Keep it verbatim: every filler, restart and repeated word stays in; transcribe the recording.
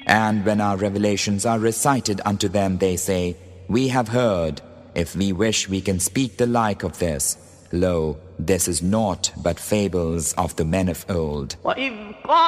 And when our revelations are recited unto them, they say, We have heard. If we wish, we can speak the like of this. Lo, this is naught but fables of the men of old.